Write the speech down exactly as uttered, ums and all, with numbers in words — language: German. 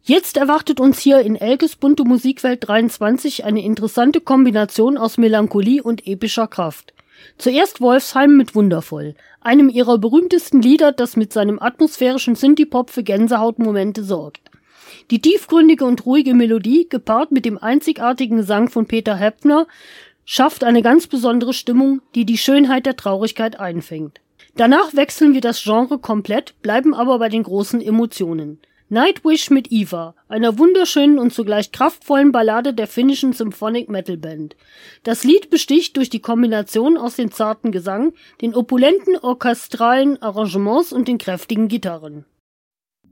Jetzt erwartet uns hier in Elkes bunte Musikwelt dreiundzwanzig eine interessante Kombination aus Melancholie und epischer Kraft. Zuerst Wolfsheim mit Wundervoll, einem ihrer berühmtesten Lieder, das mit seinem atmosphärischen Synthie-Pop für Gänsehautmomente sorgt. Die tiefgründige und ruhige Melodie, gepaart mit dem einzigartigen Gesang von Peter Heppner, schafft eine ganz besondere Stimmung, die die Schönheit der Traurigkeit einfängt. Danach wechseln wir das Genre komplett, bleiben aber bei den großen Emotionen. Nightwish mit Eva, einer wunderschönen und zugleich kraftvollen Ballade der finnischen Symphonic Metal Band. Das Lied besticht durch die Kombination aus dem zarten Gesang, den opulenten orchestralen Arrangements und den kräftigen Gitarren.